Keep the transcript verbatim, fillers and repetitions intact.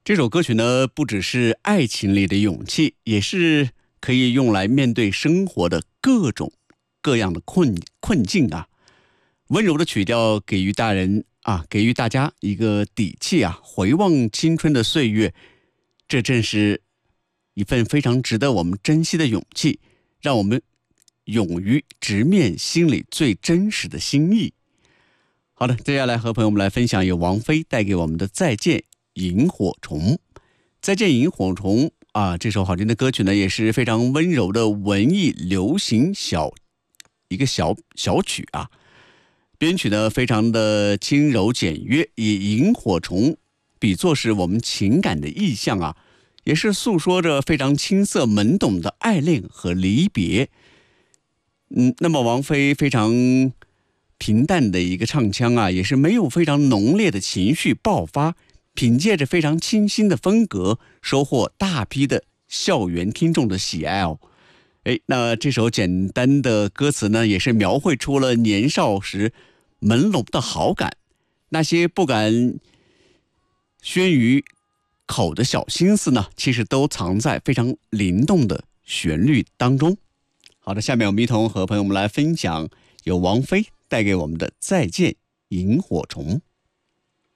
这首歌曲呢，不只是爱情里的勇气，也是可以用来面对生活的各种各样的困困境啊。温柔的曲调给予大人啊，给予大家一个底气啊。回望青春的岁月，这正是一份非常值得我们珍惜的勇气，让我们勇于直面心里最真实的心意。好的，接下来和朋友们来分享由王菲带给我们的《再见萤火虫》。再见萤火虫啊，这首好听的歌曲呢，也是非常温柔的文艺流行小一个小小曲啊。编曲呢非常的轻柔简约，以萤火虫比作是我们情感的意象啊，也是诉说着非常青涩懵懂的爱恋和离别。嗯，那么王菲非常平淡的一个唱腔啊，也是没有非常浓烈的情绪爆发，凭借着非常清新的风格，收获大批的校园听众的喜爱哦。哎，那这首简单的歌词呢，也是描绘出了年少时朦胧的好感，那些不敢宣于口的小心思呢，其实都藏在非常灵动的旋律当中。好的，下面我们一同和朋友们来分享由王菲带给我们的《再见萤火虫》。